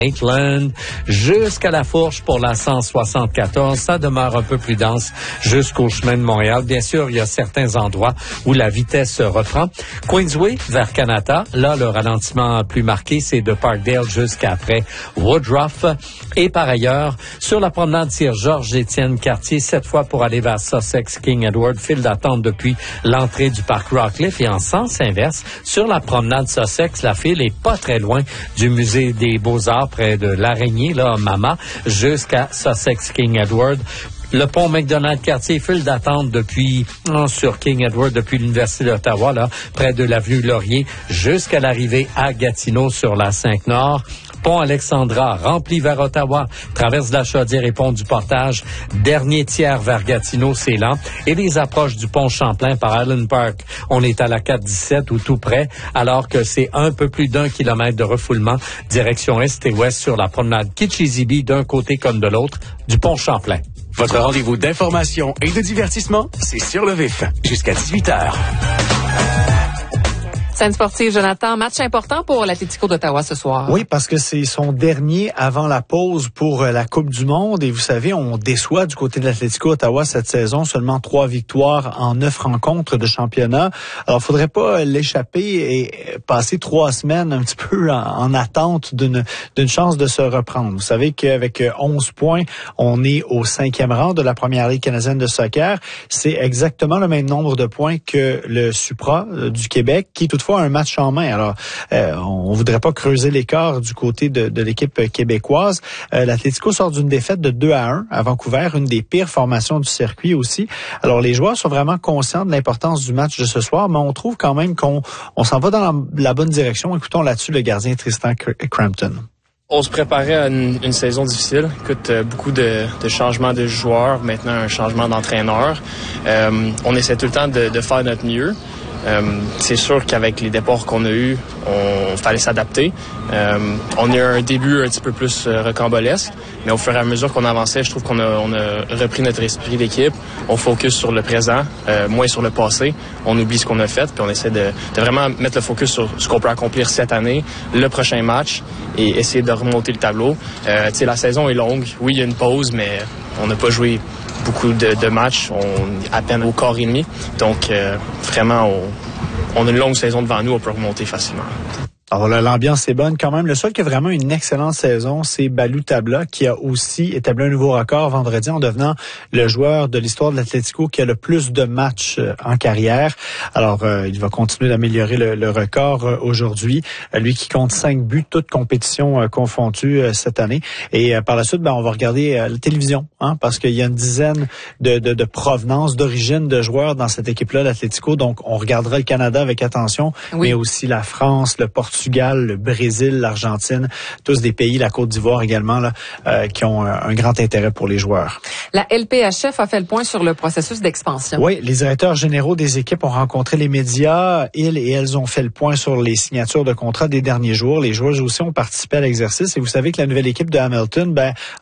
Maitland jusqu'à la Fourche pour la 174. Ça demeure un peu plus dense jusqu'au chemin de Montréal. Bien sûr, il y a certains endroits où la vitesse reprend. Queensway vers Canada. Là, le ralentissement plus marqué, c'est de Parkdale jusqu'après Woodruff. Et par ailleurs, sur la promenade Sir Georges-Étienne Cartier, cette fois pour aller vers Sussex King Edward, file d'attente depuis l'entrée du parc Rockcliffe. Et en sens inverse, sur la promenade Sussex, la file est pas très loin du musée des Beaux-Arts, près de l'Araignée, là, Mama, jusqu'à Sussex King Edward. Le pont McDonald-Cartier, file d'attente sur King Edward, depuis l'Université d'Ottawa, là, près de l'avenue Laurier, jusqu'à l'arrivée à Gatineau sur la 5-Nord. Pont Alexandra, rempli vers Ottawa, traverse la Chaudière et pont du Portage, dernier tiers vers Gatineau, c'est lent. Et les approches du pont Champlain par Island Park, on est à la 417 ou tout près, alors que c'est un peu plus d'1 kilomètre de refoulement, direction est et ouest sur la promenade Kitchizibi, d'un côté comme de l'autre, du pont Champlain. Votre rendez-vous d'information et de divertissement, c'est Sur le Vif, jusqu'à 18h. Scène sportive, Jonathan, match important pour l'Atlético d'Ottawa ce soir. Oui, parce que c'est son dernier avant la pause pour la Coupe du Monde. Et vous savez, on déçoit du côté de l'Atlético d'Ottawa cette saison. Seulement 3 victoires en 9 rencontres de championnat. Alors, faudrait pas l'échapper et passer 3 semaines un petit peu en attente d'une chance de se reprendre. Vous savez qu'avec 11 points, on est au 5e rang de la Première Ligue canadienne de soccer. C'est exactement le même nombre de points que le Supra du Québec, qui toutefois un match en main. Alors, on voudrait pas creuser l'écart du côté de l'équipe québécoise. L'Atlético sort d'une défaite de 2-1 à Vancouver, une des pires formations du circuit aussi. Alors, les joueurs sont vraiment conscients de l'importance du match de ce soir, mais on trouve quand même qu'on s'en va dans la bonne direction. Écoutons là-dessus le gardien Tristan Crampton. On se préparait à une saison difficile. Écoute, beaucoup de changements de joueurs, maintenant un changement d'entraîneur. On essaie tout le temps de faire notre mieux. C'est sûr qu'avec les départs qu'on a eus, on fallait s'adapter. On a eu un début un petit peu plus rocambolesque, mais au fur et à mesure qu'on avançait, je trouve qu'on a repris notre esprit d'équipe. On focus sur le présent, moins sur le passé. On oublie ce qu'on a fait, puis on essaie de vraiment mettre le focus sur ce qu'on peut accomplir cette année, le prochain match, et essayer de remonter le tableau. La saison est longue. Oui, il y a une pause, mais on n'a pas joué beaucoup de matchs, à peine au quart et demi. Donc, vraiment, on a une longue saison devant nous, on peut remonter facilement. Alors là, l'ambiance est bonne quand même. Le seul qui a vraiment une excellente saison, c'est Balou Tabla, qui a aussi établi un nouveau record vendredi en devenant le joueur de l'histoire de l'Atlético qui a le plus de matchs en carrière. Alors, il va continuer d'améliorer le record aujourd'hui. Lui qui compte 5 buts, toutes compétitions confondues cette année. Et par la suite, on va regarder la télévision, parce qu'il y a une dizaine de provenances, d'origine de joueurs dans cette équipe-là, l'Atlético. Donc, on regardera le Canada avec attention, oui, mais aussi la France, le Portugal, le Brésil, l'Argentine, tous des pays, la Côte d'Ivoire également, là, qui ont un grand intérêt pour les joueurs. La LPHF a fait le point sur le processus d'expansion. Oui, les directeurs généraux des équipes ont rencontré les médias. Ils et elles ont fait le point sur les signatures de contrats des derniers jours. Les joueurs aussi ont participé à l'exercice. Et vous savez que la nouvelle équipe de Hamilton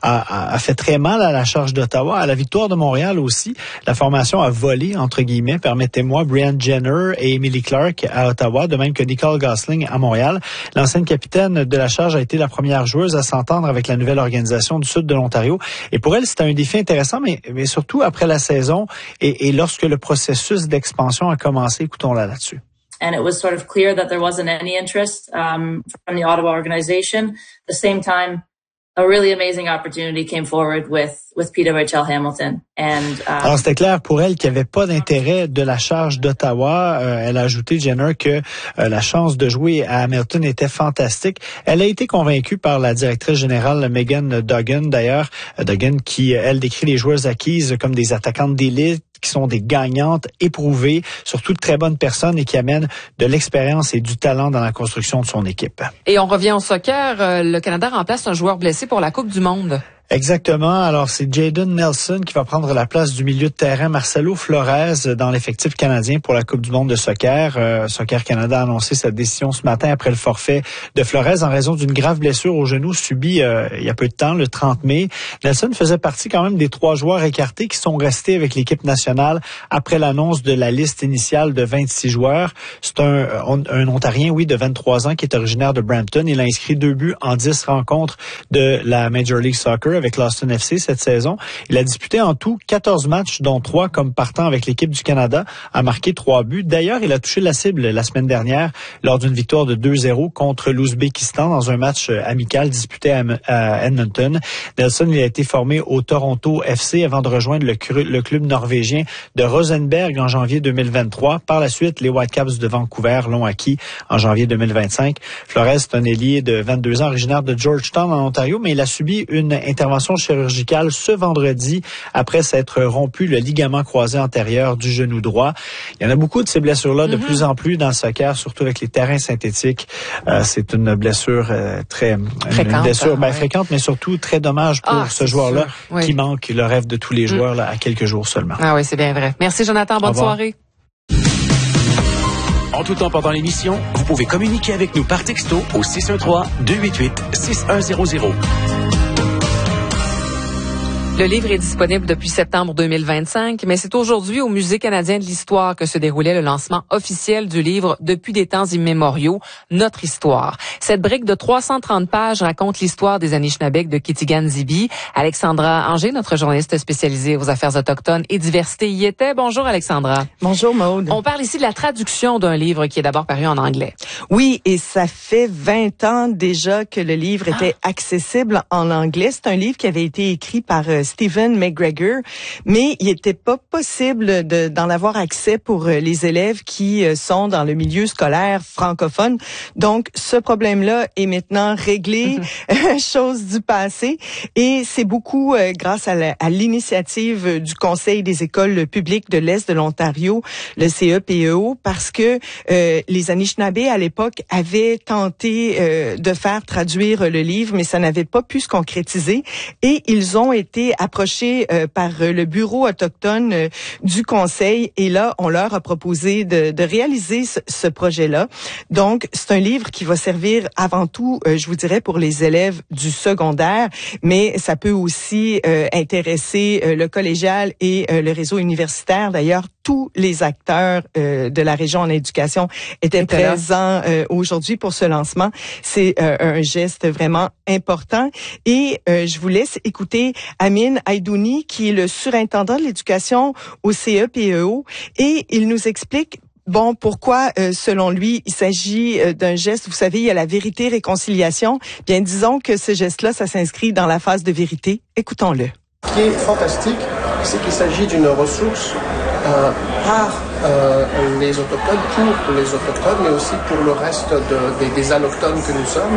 a fait très mal à la charge d'Ottawa. À la victoire de Montréal aussi, la formation a volé, entre guillemets, permettez-moi, Brianne Jenner et Emily Clark à Ottawa, de même que Nicole Gosling à Montréal. L'ancienne capitaine de la charge a été la première joueuse à s'entendre avec la nouvelle organisation du sud de l'Ontario. Et pour elle, c'était un défi intéressant, mais surtout après la saison et lorsque le processus d'expansion a commencé. Écoutons-la là-dessus. And it was sort of clear that there wasn't any interest from the Ottawa organization. At the same time, a really amazing opportunity came forward with Peter Rachel Hamilton. Alors, c'était clair pour elle qu'il n'y avait pas d'intérêt de la charge d'Ottawa. Elle a ajouté, Jenner, que la chance de jouer à Hamilton était fantastique. Elle a été convaincue par la directrice générale Megan Duggan, d'ailleurs. Duggan qui, elle, décrit les joueuses acquises comme des attaquantes d'élite, qui sont des gagnantes éprouvées, surtout de très bonnes personnes et qui amènent de l'expérience et du talent dans la construction de son équipe. Et on revient au soccer. Le Canada remplace un joueur blessé pour la Coupe du Monde. Exactement. Alors, c'est Jayden Nelson qui va prendre la place du milieu de terrain Marcelo Flores dans l'effectif canadien pour la Coupe du monde de soccer. Soccer Canada a annoncé sa décision ce matin après le forfait de Flores en raison d'une grave blessure au genou subie il y a peu de temps, le 30 mai. Nelson faisait partie quand même des 3 joueurs écartés qui sont restés avec l'équipe nationale après l'annonce de la liste initiale de 26 joueurs. C'est un Ontarien, oui, de 23 ans qui est originaire de Brampton. Il a inscrit 2 buts en 10 rencontres de la Major League Soccer avec l'Austin FC cette saison. Il a disputé en tout 14 matchs, dont 3 comme partant avec l'équipe du Canada, a marqué 3 buts. D'ailleurs, il a touché la cible la semaine dernière lors d'une victoire de 2-0 contre l'Ouzbékistan dans un match amical disputé à Edmonton. Nelson, il a été formé au Toronto FC avant de rejoindre le club norvégien de Rosenberg en janvier 2023. Par la suite, les Whitecaps de Vancouver l'ont acquis en janvier 2025. Flores est un ailier de 22 ans originaire de Georgetown en Ontario, mais il a subi une intervention chirurgicale ce vendredi après s'être rompu le ligament croisé antérieur du genou droit. Il y en a beaucoup de ces blessures-là de plus en plus dans le soccer, surtout avec les terrains synthétiques. C'est une blessure fréquente, mais surtout très dommage pour ce joueur-là qui manque le rêve de tous les joueurs là, à quelques jours seulement. Ah oui, c'est bien vrai. Merci Jonathan, bonne soirée. En tout temps pendant l'émission, vous pouvez communiquer avec nous par texto au 613-288-6100. Le livre est disponible depuis septembre 2025, mais c'est aujourd'hui au Musée canadien de l'histoire que se déroulait le lancement officiel du livre Depuis des temps immémoriaux, Notre histoire. Cette brique de 330 pages raconte l'histoire des Anishinabeks de Kitigan-Zibi. Alexandra Anger, notre journaliste spécialisée aux affaires autochtones et diversité, y était. Bonjour Alexandra. Bonjour Maude. On parle ici de la traduction d'un livre qui est d'abord paru en anglais. Oui, et ça fait 20 ans déjà que le livre était accessible en anglais. C'est un livre qui avait été écrit par Stephen McGregor, mais il n'était pas possible d'en avoir accès pour les élèves qui sont dans le milieu scolaire francophone. Donc, ce problème-là est maintenant réglé, chose du passé, et c'est beaucoup grâce à l'initiative du Conseil des écoles publiques de l'Est de l'Ontario, le CEPEO, parce que les Anishinabés, à l'époque, avaient tenté de faire traduire le livre, mais ça n'avait pas pu se concrétiser, et ils ont été approchés par le bureau autochtone du Conseil, et là, on leur a proposé de réaliser ce projet-là. Donc, c'est un livre qui va servir avant tout, je vous dirais, pour les élèves du secondaire, mais ça peut aussi intéresser le collégial et le réseau universitaire. D'ailleurs, tous les acteurs de la région en éducation étaient présents aujourd'hui pour ce lancement. C'est un geste vraiment important. Et je vous laisse écouter Amin Aidouni, qui est le surintendant de l'éducation au CEPEO, et il nous explique pourquoi, selon lui, il s'agit d'un geste. Vous savez, il y a la vérité-réconciliation. Bien, disons que ce geste-là, ça s'inscrit dans la phase de vérité. Écoutons-le. Ce qui est fantastique, c'est qu'il s'agit d'une ressource par les Autochtones, pour les Autochtones, mais aussi pour le reste des allochtones que nous sommes.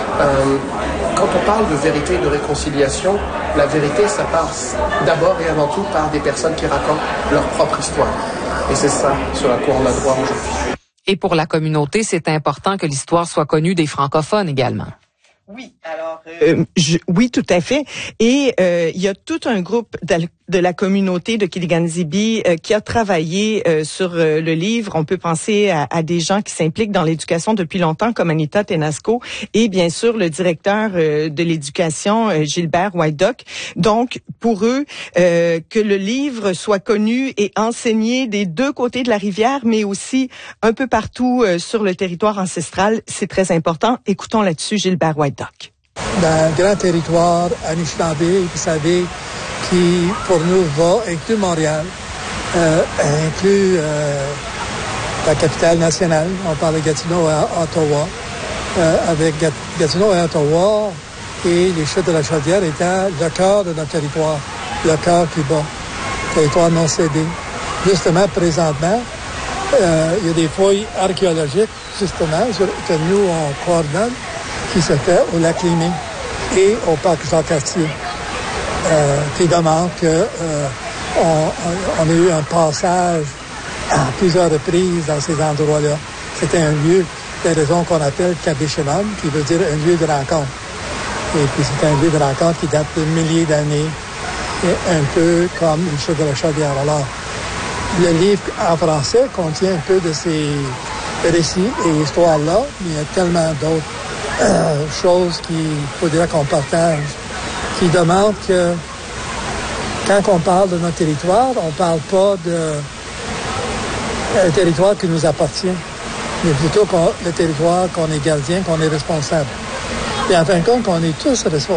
Quand on parle de vérité et de réconciliation, la vérité, ça passe d'abord et avant tout par des personnes qui racontent leur propre histoire. Et c'est ça sur à quoi on a droit aujourd'hui. Et pour la communauté, c'est important que l'histoire soit connue des francophones également. Oui, alors oui, tout à fait. Et il y a tout un groupe de la communauté de Kitigan-Zibi qui a travaillé sur le livre. On peut penser à des gens qui s'impliquent dans l'éducation depuis longtemps, comme Anita Tenasco, et bien sûr le directeur de l'éducation, Gilbert Whiteduck. Donc, pour eux, que le livre soit connu et enseigné des deux côtés de la rivière, mais aussi un peu partout sur le territoire ancestral, c'est très important. Écoutons là-dessus Gilbert Whiteduck. Dans le grand territoire Anishinaabe, vous savez, qui pour nous va inclure Montréal, inclut la capitale nationale. On parle de Gatineau à Ottawa. Avec Gatineau et Ottawa et les chutes de la Chaudière étant le cœur de notre territoire, le cœur qui bat, territoire non cédé. Justement, présentement, il y a des fouilles archéologiques, justement, que nous, on coordonne, qui se fait au lac Limay et au parc Jean-Cartier, qui demande on ait eu un passage à plusieurs reprises dans ces endroits-là. C'était un lieu, des raisons qu'on appelle Kabishiman, qui veut dire un lieu de rencontre. Et puis c'est un lieu de rencontre qui date de milliers d'années, et un peu comme une chute de la chaudière. Alors, le livre en français contient un peu de ces récits et histoires-là, mais il y a tellement d'autres choses qu'il faudrait qu'on partage, qui demandent que quand on parle de notre territoire, on ne parle pas d'un territoire qui nous appartient, mais plutôt le territoire qu'on est gardien, qu'on est responsable. Et en fin de compte, qu'on est tous responsables.